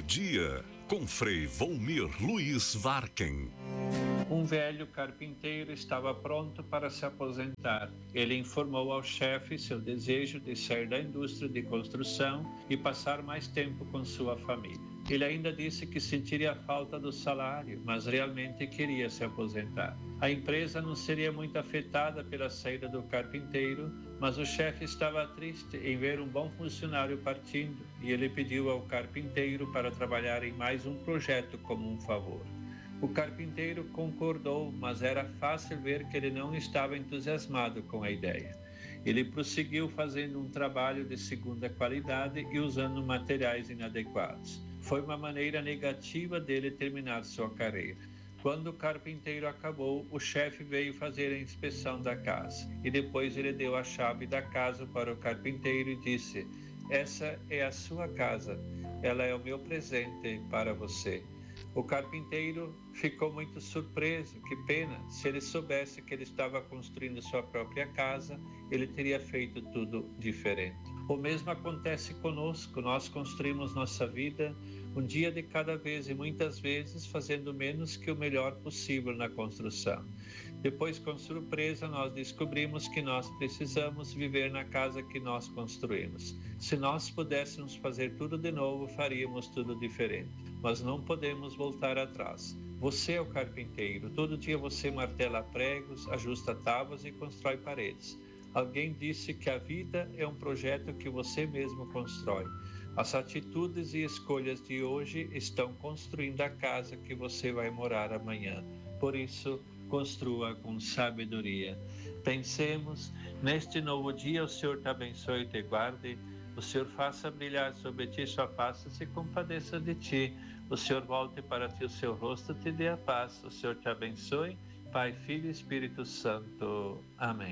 dia, com Frei Volmir Luiz Varken. Um velho carpinteiro estava pronto para se aposentar. Ele informou ao chefe seu desejo de sair da indústria de construção e passar mais tempo com sua família. Ele ainda disse que sentiria falta do salário, mas realmente queria se aposentar. A empresa não seria muito afetada pela saída do carpinteiro, mas o chefe estava triste em ver um bom funcionário partindo e ele pediu ao carpinteiro para trabalhar em mais um projeto como um favor. O carpinteiro concordou, mas era fácil ver que ele não estava entusiasmado com a ideia. Ele prosseguiu fazendo um trabalho de segunda qualidade e usando materiais inadequados. Foi uma maneira negativa dele terminar sua carreira. Quando o carpinteiro acabou, o chefe veio fazer a inspeção da casa e depois ele deu a chave da casa para o carpinteiro e disse: "Essa é a sua casa, ela é o meu presente para você." O carpinteiro ficou muito surpreso. Que pena, se ele soubesse que ele estava construindo sua própria casa, ele teria feito tudo diferente. O mesmo acontece conosco. Nós construímos nossa vida um dia de cada vez e muitas vezes fazendo menos que o melhor possível na construção. Depois, com surpresa, nós descobrimos que nós precisamos viver na casa que nós construímos. Se nós pudéssemos fazer tudo de novo, faríamos tudo diferente. Mas não podemos voltar atrás. Você é o carpinteiro. Todo dia você martela pregos, ajusta tábuas e constrói paredes. Alguém disse que a vida é um projeto que você mesmo constrói. As atitudes e escolhas de hoje estão construindo a casa que você vai morar amanhã. Por isso, construa com sabedoria. Pensemos, neste novo dia o Senhor te abençoe e te guarde. O Senhor faça brilhar sobre ti sua face e se compadeça de ti. O Senhor volte para ti o seu rosto e te dê a paz. O Senhor te abençoe. Pai, Filho e Espírito Santo. Amém.